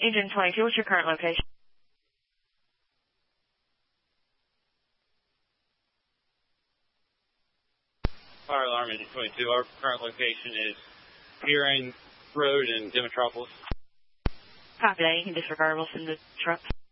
Engine 22, what's your current location? Fire alarm Engine 22. Our current location is Peering Road in Demetropolis. Copy that. You can disregard. We'll send the truck.